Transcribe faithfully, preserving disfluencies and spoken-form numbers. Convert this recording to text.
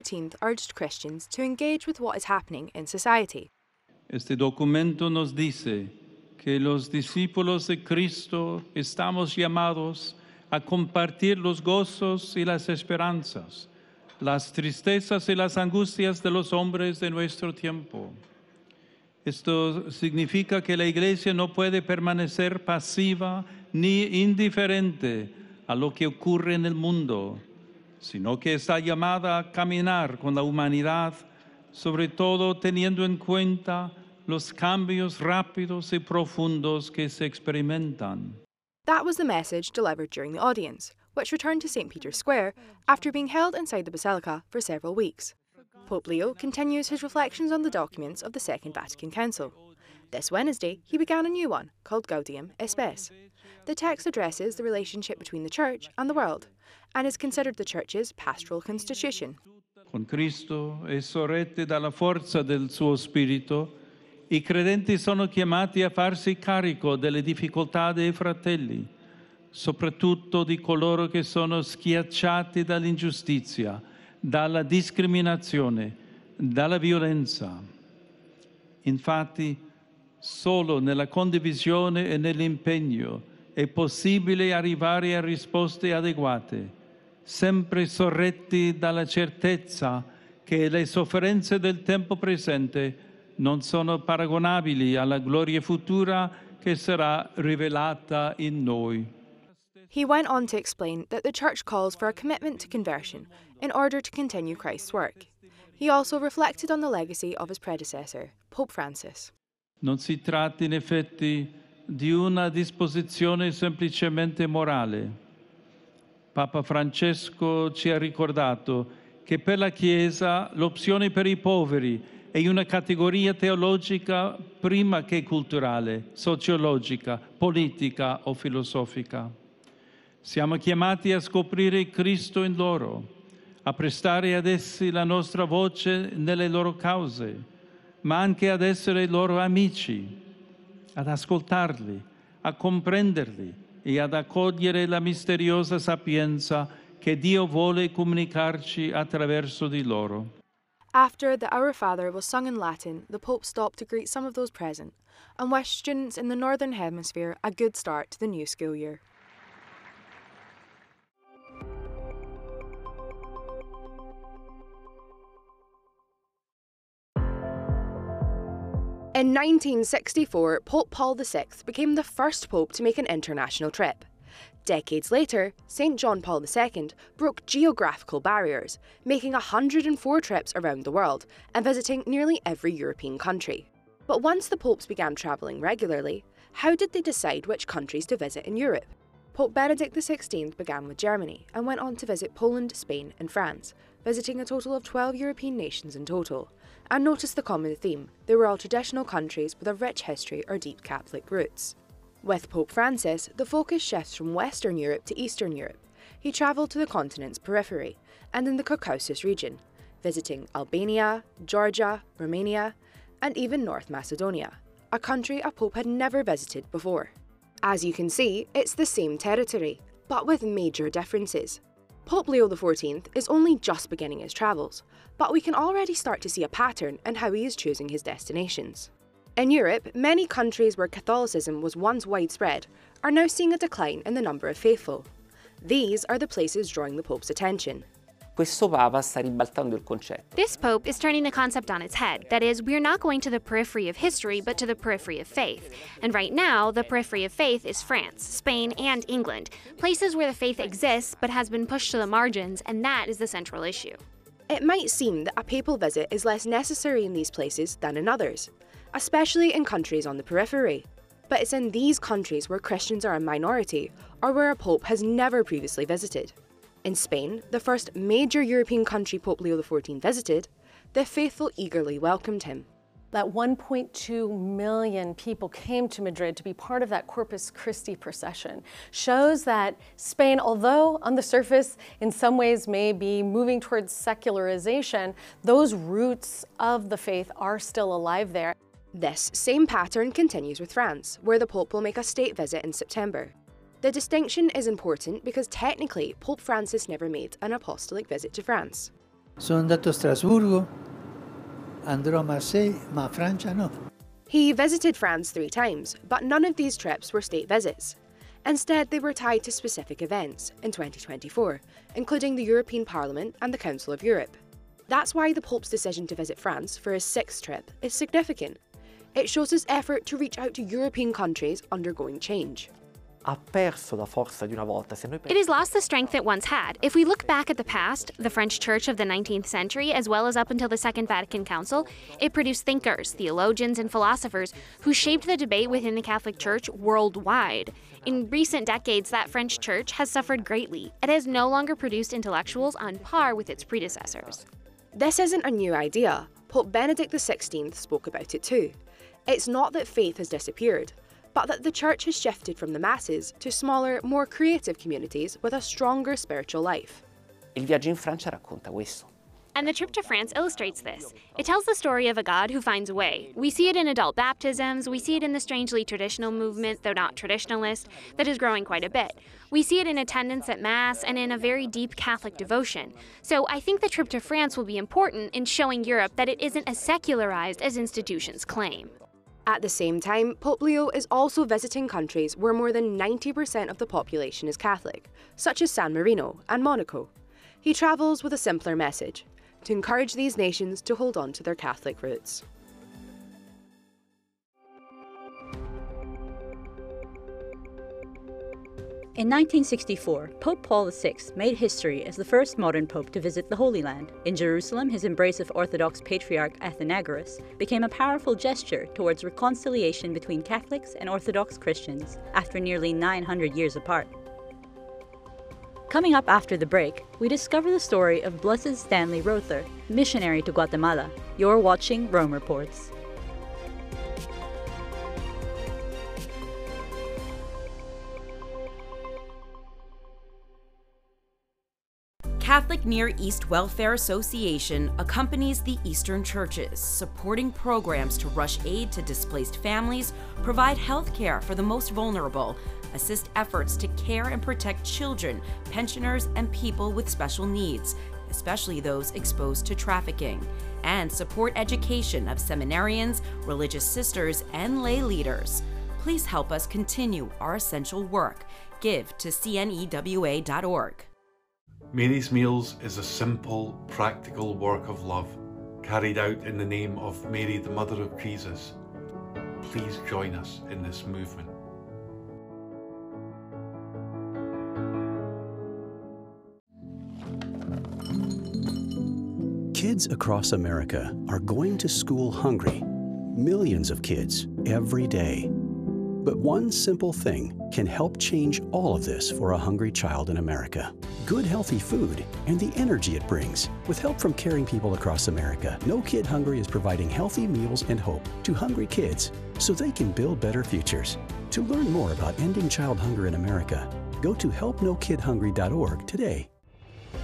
the fourteenth urged Christians to engage with what is happening in society. Este documento nos dice que los discípulos de Cristo estamos llamados a compartir los gozos y las esperanzas, las tristezas y las angustias de los hombres de nuestro tiempo. Esto significa que la Iglesia no puede permanecer pasiva ni indiferente a lo que ocurre en el mundo, sino que está llamada a caminar con la humanidad, sobre todo teniendo en cuenta los cambios rápidos y profundos que se experimentan. That was the message delivered during the audience, which returned to Saint Peter's Square after being held inside the Basilica for several weeks. Pope Leo continues his reflections on the documents of the Second Vatican Council. This Wednesday, he began a new one, called Gaudium et Spes. The text addresses the relationship between the Church and the world, and is considered the Church's pastoral constitution. Con Cristo e sorretti dalla forza del suo Spirito, i credenti sono chiamati a farsi carico delle difficoltà dei fratelli, soprattutto di coloro che sono schiacciati dall'ingiustizia, dalla discriminazione, dalla violenza. Infatti, solo nella condivisione e nell'impegno è possibile arrivare a risposte adeguate, sempre sorretti dalla certezza che le sofferenze del tempo presente non sono paragonabili alla gloria futura che sarà rivelata in noi. He went on to explain that the Church calls for a commitment to conversion in order to continue Christ's work. He also reflected on the legacy of his predecessor, Pope Francis. Non si tratta in effetti di una disposizione semplicemente morale. Papa Francesco ci ha ricordato che per la Chiesa l'opzione per i poveri è una categoria teologica prima che culturale, sociologica, politica o filosofica. Siamo chiamati a scoprire Cristo in loro, a prestare ad essi la nostra voce nelle loro cause, ma anche ad essere loro amici, ad ascoltarli, a comprenderli e ad accogliere la misteriosa sapienza che Dio vuole comunicarci attraverso di loro. After the Our Father was sung in Latin, the Pope stopped to greet some of those present and wished students in the Northern Hemisphere a good start to the new school year. In nineteen sixty-four, Pope Paul the Sixth became the first pope to make an international trip. Decades later, Saint John Paul the Second broke geographical barriers, making one hundred and four trips around the world and visiting nearly every European country. But once the popes began travelling regularly, how did they decide which countries to visit in Europe? Pope Benedict the Sixteenth began with Germany and went on to visit Poland, Spain and France, visiting a total of twelve European nations in total. And notice the common theme: they were all traditional countries with a rich history or deep Catholic roots. With Pope Francis, the focus shifts from Western Europe to Eastern Europe. He travelled to the continent's periphery and in the Caucasus region, visiting Albania, Georgia, Romania, and even North Macedonia, a country a pope had never visited before. As you can see, it's the same territory, but with major differences. Pope Leo the Fourteenth is only just beginning his travels, but we can already start to see a pattern in how he is choosing his destinations. In Europe, many countries where Catholicism was once widespread are now seeing a decline in the number of faithful. These are the places drawing the Pope's attention. Questo Papa sta ribaltando il concetto. This Pope is turning the concept on its head. That is, we're not going to the periphery of history, but to the periphery of faith. And right now, the periphery of faith is France, Spain, and England, places where the faith exists but has been pushed to the margins, and that is the central issue. It might seem that a papal visit is less necessary in these places than in others, especially in countries on the periphery. But it's in these countries where Christians are a minority or where a pope has never previously visited. In Spain, the first major European country Pope Leo the Fourteenth visited, the faithful eagerly welcomed him. That one point two million people came to Madrid to be part of that Corpus Christi procession shows that Spain, although on the surface in some ways may be moving towards secularization, those roots of the faith are still alive there. This same pattern continues with France, where the Pope will make a state visit in September. The distinction is important because technically Pope Francis never made an apostolic visit to France. Sono andato a Strasburgo, andrò a Marseille, ma a Francia no. He visited France three times, but none of these trips were state visits. Instead, they were tied to specific events in twenty twenty-four, including the European Parliament and the Council of Europe. That's why the Pope's decision to visit France for his sixth trip is significant. It shows his effort to reach out to European countries undergoing change. Ha perso la forza di una volta. Se noi It has lost the strength it once had. If we look back at the past, the French Church of the nineteenth century, as well as up until the Second Vatican Council, it produced thinkers, theologians, and philosophers who shaped the debate within the Catholic Church worldwide. In recent decades, that French Church has suffered greatly. It has no longer produced intellectuals on par with its predecessors. This isn't a new idea. Pope Benedict the sixteenth spoke about it too. It's not that faith has disappeared, but that the Church has shifted from the masses to smaller, more creative communities with a stronger spiritual life. Il viaggio in Francia racconta questo. And the trip to France illustrates this. It tells the story of a God who finds a way. We see it in adult baptisms, we see it in the strangely traditional movement, though not traditionalist, that is growing quite a bit. We see it in attendance at Mass and in a very deep Catholic devotion. So I think the trip to France will be important in showing Europe that it isn't as secularized as institutions claim. At the same time, Pope Leo is also visiting countries where more than ninety percent of the population is Catholic, such as San Marino and Monaco. He travels with a simpler message: to encourage these nations to hold on to their Catholic roots. In nineteen sixty-four, Pope Paul the sixth made history as the first modern pope to visit the Holy Land. In Jerusalem, his embrace of Orthodox Patriarch Athenagoras became a powerful gesture towards reconciliation between Catholics and Orthodox Christians after nearly nine hundred years apart. Coming up after the break, we discover the story of Blessed Stanley Rother, missionary to Guatemala. You're watching Rome Reports. Catholic Near East Welfare Association accompanies the Eastern churches, supporting programs to rush aid to displaced families, provide health care for the most vulnerable, assist efforts to care and protect children, pensioners, and people with special needs, especially those exposed to trafficking, and support education of seminarians, religious sisters, and lay leaders. Please help us continue our essential work. Give to C N E W A dot org. Mary's Meals is a simple, practical work of love carried out in the name of Mary, the Mother of Jesus. Please join us in this movement. Kids across America are going to school hungry. Millions of kids every day. But one simple thing can help change all of this for a hungry child in America. Good, healthy food and the energy it brings. With help from caring people across America, No Kid Hungry is providing healthy meals and hope to hungry kids so they can build better futures. To learn more about ending child hunger in America, go to help no kid hungry dot org today.